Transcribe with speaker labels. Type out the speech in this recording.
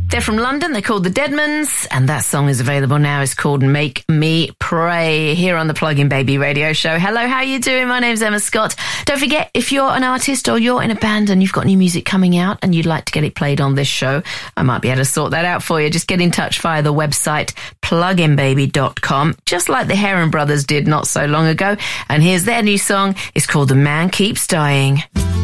Speaker 1: They're from London. They're called the Deadmans, and that song is available now. It's called Make Me Pray here on the Plug-in Baby radio show. Hello, how are you doing? My name's Emma Scott. Don't forget, if you're an artist or you're in a band and you've got new music coming out and you'd like to get it played on this show, I might be able to sort that out for you. Just get in touch via the website pluginbaby.com, just like the Heron Brothers did not so long ago. And here's their new song. It's called The Man Keeps Dying.